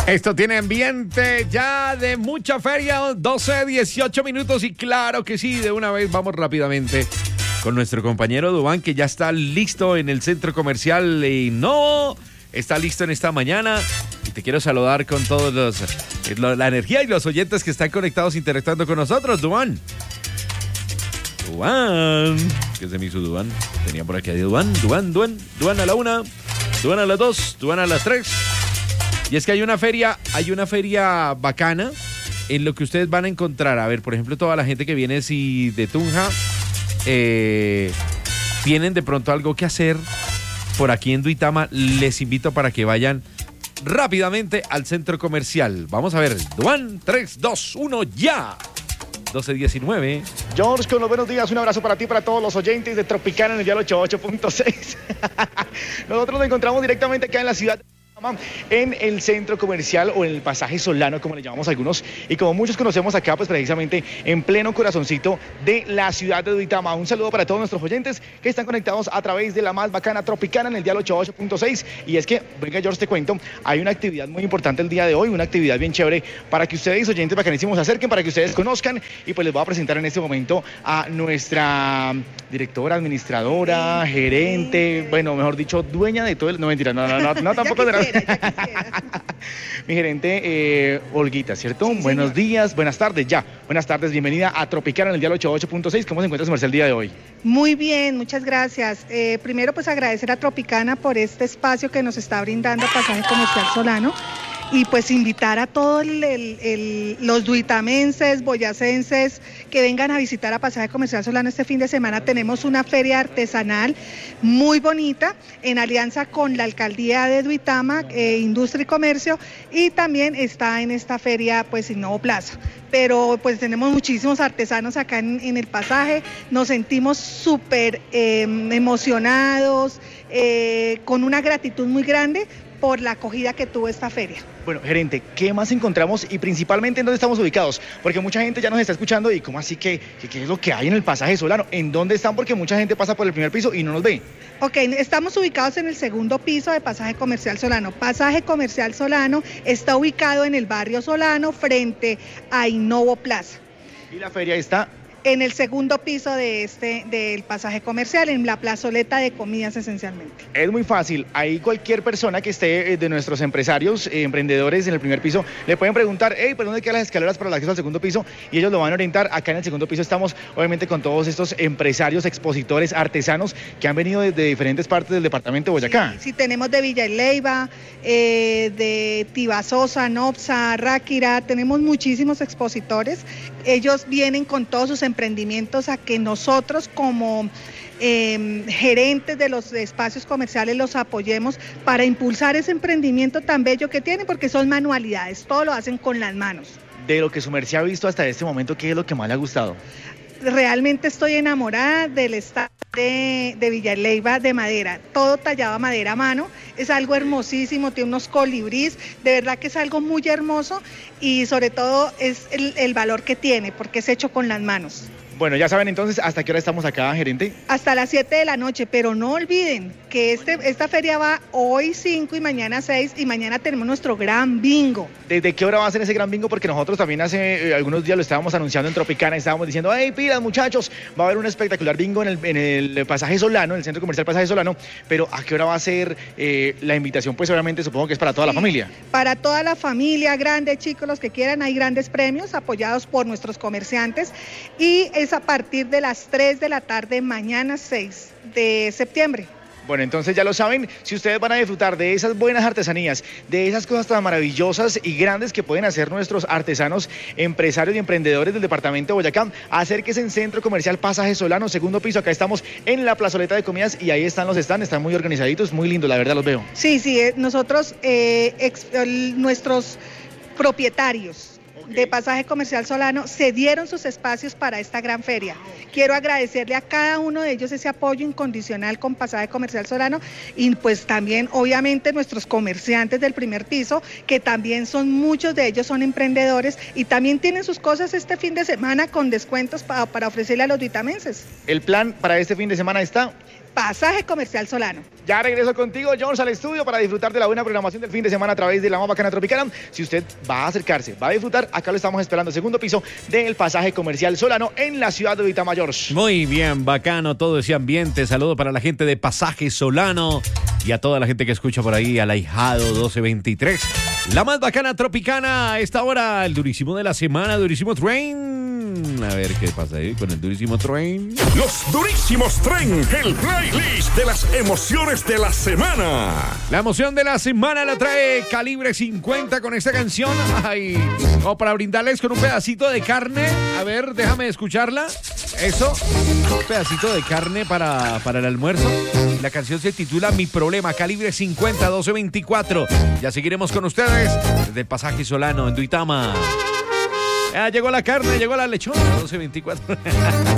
Esto tiene ambiente ya de mucha feria, 12, 18 minutos y claro que sí, de una vez vamos rápidamente con nuestro compañero Duván, que ya está listo en el centro comercial y no está listo en esta mañana. Y te quiero saludar con todos la energía y los oyentes que están conectados interactuando con nosotros, Duván. Duván, ¿qué es de mí su Duván? Tenía por aquí a Duván a la 1, Duván a las 2, Duván a las 3. Y es que hay una feria bacana en lo que ustedes van a encontrar. A ver, por ejemplo, toda la gente que viene de Tunja, tienen de pronto algo que hacer por aquí en Duitama. Les invito para que vayan rápidamente al centro comercial. Vamos a ver, Duván, 3, 2, 1, ya. 12:19. George, con los buenos días, un abrazo para ti y para todos los oyentes de Tropicana en el dial 88.6. Nosotros nos encontramos directamente acá en la ciudad en el centro comercial o en el pasaje Solano, como le llamamos algunos, y como muchos conocemos acá, pues precisamente en pleno corazoncito de la ciudad de Duitama. Un saludo para todos nuestros oyentes que están conectados a través de la más bacana Tropicana en el dial 88.6. Y es que, venga George, te cuento, hay una actividad muy importante el día de hoy, una actividad bien chévere para que ustedes, oyentes bacanísimos, se acerquen, para que ustedes conozcan. Y pues les voy a presentar en este momento a nuestra directora, administradora, gerente, bueno, mejor dicho, dueña de todo el... No, mentira, no tampoco... Mi gerente, Olguita, ¿cierto? Sí, buenos días, buenas tardes, buenas tardes, bienvenida a Tropicana en el dial 88.6. ¿Cómo se encuentra su merced el día de hoy? Muy bien, muchas gracias. Primero, pues agradecer a Tropicana por este espacio que nos está brindando Pasaje Comercial Solano. Y pues invitar a todos los duitamenses, boyacenses que vengan a visitar a Pasaje Comercial Solano este fin de semana. Tenemos una feria artesanal muy bonita en alianza con la Alcaldía de Duitama, Industria y Comercio, y también está en esta feria pues Innovo Plaza. Pero pues tenemos muchísimos artesanos acá en el pasaje, nos sentimos súper emocionados, con una gratitud muy grande por la acogida que tuvo esta feria. Bueno, gerente, ¿qué más encontramos y principalmente en dónde estamos ubicados? Porque mucha gente ya nos está escuchando y ¿cómo así que qué es lo que hay en el pasaje Solano? ¿En dónde están? Porque mucha gente pasa por el primer piso y no nos ve. Ok, estamos ubicados en el segundo piso de Pasaje Comercial Solano. Pasaje Comercial Solano está ubicado en el barrio Solano frente a Innovo Plaza. ¿Y la feria está? En el segundo piso del pasaje comercial, en la plazoleta de comidas esencialmente. Es muy fácil, ahí cualquier persona que esté de nuestros empresarios, emprendedores en el primer piso, le pueden preguntar, hey, ¿por dónde quedan las escaleras para el acceso al segundo piso? Y ellos lo van a orientar. Acá en el segundo piso estamos obviamente con todos estos empresarios, expositores, artesanos que han venido desde diferentes partes del departamento de Boyacá. Sí, tenemos de Villa Leyva, de Tibasosa, Nopsa, Ráquira, tenemos muchísimos expositores. Ellos vienen con todos sus emprendimientos a que nosotros como gerentes de los espacios comerciales los apoyemos para impulsar ese emprendimiento tan bello que tienen, porque son manualidades, todo lo hacen con las manos. De lo que su merced ha visto hasta este momento, ¿qué es lo que más le ha gustado? Realmente estoy enamorada del stand de Villa Leyva de madera, todo tallado a madera a mano, es algo hermosísimo, tiene unos colibrís, de verdad que es algo muy hermoso y sobre todo es el valor que tiene, porque es hecho con las manos. Bueno, ya saben entonces, ¿hasta qué hora estamos acá, gerente? Hasta las 7 de la noche, pero no olviden que esta feria va hoy 5 y mañana 6 y mañana tenemos nuestro gran bingo. ¿Desde qué hora va a ser ese gran bingo? Porque nosotros también hace algunos días lo estábamos anunciando en Tropicana, estábamos diciendo, hey, pilas muchachos, va a haber un espectacular bingo en el Pasaje Solano, en el Centro Comercial Pasaje Solano, pero ¿a qué hora va a ser la invitación? Pues obviamente supongo que es para toda la familia. Para toda la familia, grandes, chicos, los que quieran, hay grandes premios apoyados por nuestros comerciantes y es a partir de las 3 de la tarde, mañana 6 de septiembre. Bueno, entonces ya lo saben, si ustedes van a disfrutar de esas buenas artesanías, de esas cosas tan maravillosas y grandes que pueden hacer nuestros artesanos, empresarios y emprendedores del departamento de Boyacá, acérquense en Centro Comercial Pasaje Solano, segundo piso. Acá estamos en la plazoleta de comidas y ahí están los stands, están muy organizaditos, muy lindos, la verdad los veo. Sí, nosotros, nuestros propietarios de Pasaje Comercial Solano cedieron sus espacios para esta gran feria. Quiero agradecerle a cada uno de ellos ese apoyo incondicional con Pasaje Comercial Solano y pues también obviamente nuestros comerciantes del primer piso, que también muchos de ellos son emprendedores y también tienen sus cosas este fin de semana con descuentos para ofrecerle a los duitamenses. ¿El plan para este fin de semana está? Pasaje Comercial Solano. Ya regreso contigo, Jones, al estudio para disfrutar de la buena programación del fin de semana a través de la más bacana Tropicana. Si usted va a acercarse, va a disfrutar, acá lo estamos esperando, segundo piso del Pasaje Comercial Solano en la ciudad de Vitamayor. Muy bien, bacano todo ese ambiente. Saludo para la gente de Pasaje Solano y a toda la gente que escucha por ahí, al Ahijado 1223. La más bacana Tropicana a esta hora, el durísimo de la semana, Durísimo Train. A ver qué pasa ahí con el Durísimo Train. Los Durísimos Train, el playlist de las emociones de la semana. La emoción de la semana la trae Calibre 50 con esta canción. Ay, como para brindarles con un pedacito de carne. A ver, déjame escucharla. Eso, un pedacito de carne para el almuerzo. La canción se titula Mi Problema, Calibre 50, 1224. Ya seguiremos con ustedes desde el Pasaje Solano en Duitama. Llegó la carne, llegó la lechona, 1224.